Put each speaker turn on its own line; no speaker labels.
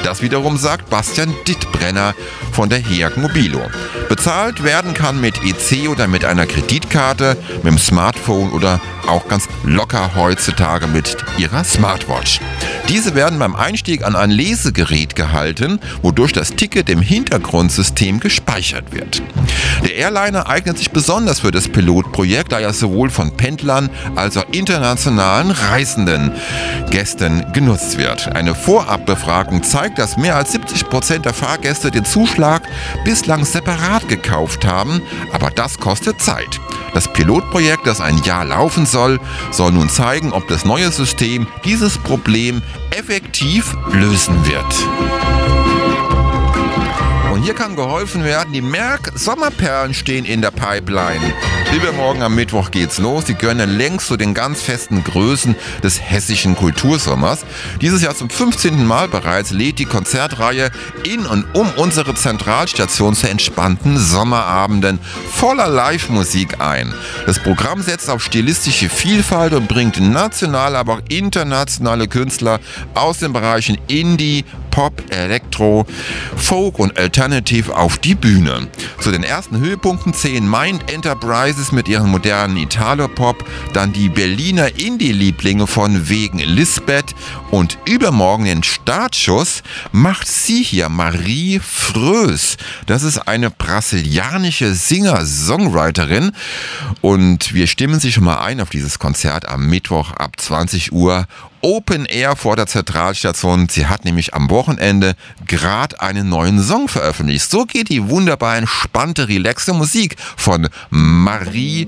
Das wiederum sagt Bastian Dittbrenner von der HEAG Mobilo. Bezahlt werden kann mit EC oder mit einer Kreditkarte, mit dem Smartphone oder auch ganz locker heutzutage mit ihrer Smartwatch. Diese werden beim Einstieg an ein Lesegerät gehalten, wodurch das Ticket im Hintergrundsystem gespeichert wird. Der Airliner eignet sich besonders für das Pilotprojekt, da er sowohl von Pendlern als auch internationalen Reisenden Gästen genutzt wird. Eine Vorabbefragung zeigt, dass mehr als 70% der Fahrgäste den Zuschlag bislang separat gekauft haben, aber das kostet Zeit. Das Pilotprojekt, das ein Jahr laufen soll nun zeigen, ob das neue System dieses Problem effektiv lösen wird. Und hier kann geholfen werden, die Merck-Sommerperlen stehen in der Pipeline. Übermorgen am Mittwoch geht's los. Die gehören längst zu den ganz festen Größen des hessischen Kultursommers. Dieses Jahr zum 15. Mal bereits lädt die Konzertreihe in und um unsere Zentralstation zu entspannten Sommerabenden voller Live-Musik ein. Das Programm setzt auf stilistische Vielfalt und bringt nationale, aber auch internationale Künstler aus den Bereichen Indie, Pop, Elektro, Folk und Alternative auf die Bühne. Zu den ersten Höhepunkten zählen Mind Enterprises mit ihrem modernen Italo-Pop, dann die Berliner Indie-Lieblinge von Wegen Lisbeth und übermorgen den Startschuss macht sie hier, Marie Frös. Das ist eine brasilianische Singer-Songwriterin und wir stimmen sie schon mal ein auf dieses Konzert am Mittwoch ab 20 Uhr. Open Air vor der Zentralstation. Sie hat nämlich am Wochenende gerade einen neuen Song veröffentlicht. So geht die wunderbar entspannte, relaxe Musik von Marie